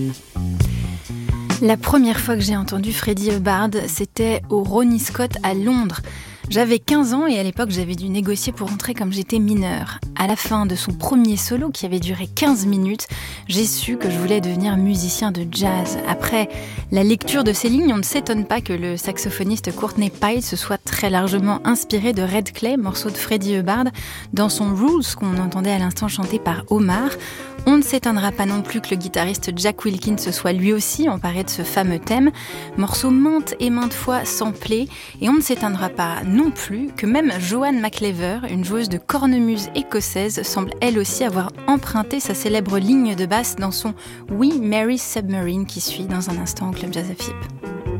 La première fois que j'ai entendu Freddie Hubbard, c'était au Ronnie Scott à Londres. J'avais 15 ans et à l'époque, j'avais dû négocier pour entrer comme j'étais mineure. À la fin de son premier solo, qui avait duré 15 minutes, j'ai su que je voulais devenir musicien de jazz. Après la lecture de ces lignes, on ne s'étonne pas que le saxophoniste Courtney Pyle se soit très largement inspiré de Red Clay, morceau de Freddie Hubbard, dans son Rules, qu'on entendait à l'instant chanté par Omar. On ne s'étonnera pas non plus que le guitariste Jack Wilkins se soit lui aussi emparé de ce fameux thème, morceau maintes et maintes fois samplé, et on ne s'étonnera pas non plus que même Joanne McLever, une joueuse de cornemuse écossaise, semble elle aussi avoir emprunté sa célèbre ligne de basse dans son We Mary Submarine qui suit dans un instant au Club Jazz of Hip.